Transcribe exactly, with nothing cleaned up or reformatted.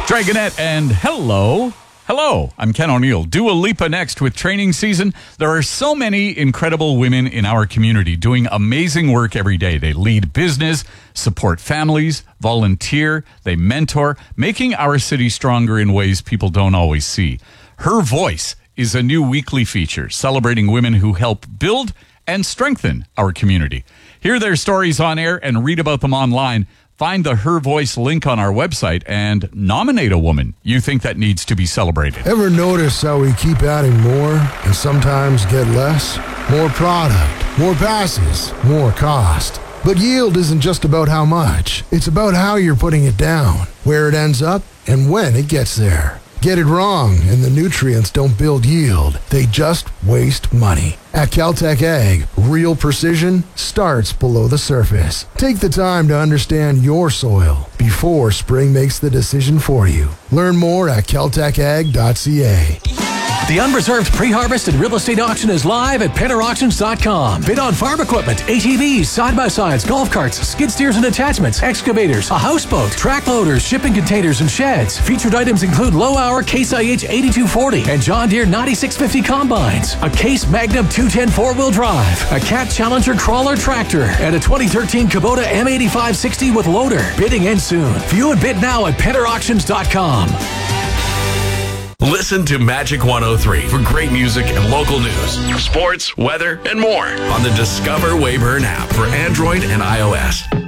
Dragonette and hello. Hello, I'm Ken O'Neill. Dua Lipa next with training season. There are so many incredible women in our community doing amazing work every day. They lead business, support families, volunteer, they mentor, making our city stronger in ways people don't always see. Her Voice is a new weekly feature celebrating women who help build and strengthen our community. Hear their stories on air and read about them online. Find the Her Voice link on our website and nominate a woman you think that needs to be celebrated. Ever notice how we keep adding more and sometimes get less? More product, more passes, more cost. But yield isn't just about how much. It's about how you're putting it down, where it ends up, and when it gets there. Get it wrong, and the nutrients don't build yield. They just waste money. At Caltech Ag, real precision starts below the surface. Take the time to understand your soil before spring makes the decision for you. Learn more at caltech ag dot c a. The unreserved pre-harvest and real estate auction is live at penner auctions dot com. Bid on farm equipment, A T Vs, side-by-sides, golf carts, skid steers and attachments, excavators, a houseboat, track loaders, shipping containers, and sheds. Featured items include low-hour Case I H eighty-two forty and John Deere ninety-six fifty combines, a Case Magnum two ten four-wheel drive, a Cat Challenger crawler tractor, and a twenty thirteen Kubota M eighty-five sixty with loader. Bidding ends soon. View and bid now at penner auctions dot com. Listen to Magic one oh three for great music and local news, sports, weather, and more on the Discover Wayburn app for Android and iOS.